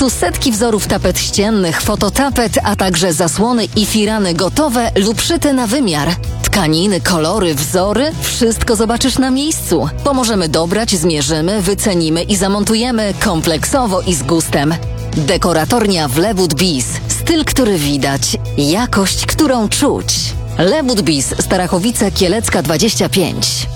Tu setki wzorów tapet ściennych, fototapet, a także zasłony i firany gotowe lub szyte na wymiar. Tkaniny, kolory, wzory, wszystko zobaczysz na miejscu. Pomożemy dobrać, zmierzymy, wycenimy i zamontujemy kompleksowo i z gustem. Dekoratornia w Lewood Biz. Styl, który widać. Jakość, którą czuć. Lewood Biz, Starachowice Kielecka 25.